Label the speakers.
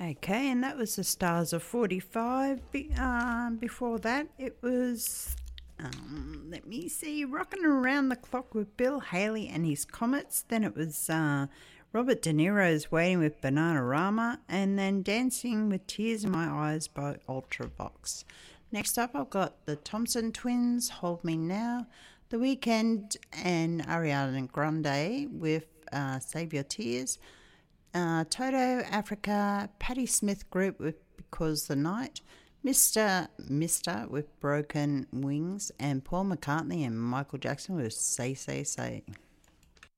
Speaker 1: Okay, and that was the Stars of 45. Before that, it was, let me see, Rocking Around the Clock with Bill Haley and His Comets. Then it was Robert De Niro's Waiting with Bananarama, and then Dancing with Tears in My Eyes by Ultravox. Next up, I've got the Thompson Twins, Hold Me Now, The Weeknd and Ariana Grande with Save Your Tears, Toto Africa, Patti Smith Group with Because the Night, Mr. with Broken Wings, and Paul McCartney and Michael Jackson with Say Say Say.